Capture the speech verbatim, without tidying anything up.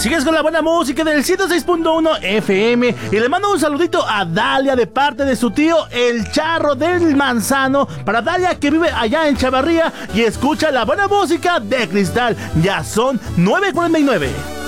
Sigues con la buena música del ciento seis punto uno F M y le mando un saludito a Dalia de parte de su tío El Charro del Manzano, para Dalia que vive allá en Chavarría y escucha la buena música de Cristal. Ya son nueve cuarenta y nueve.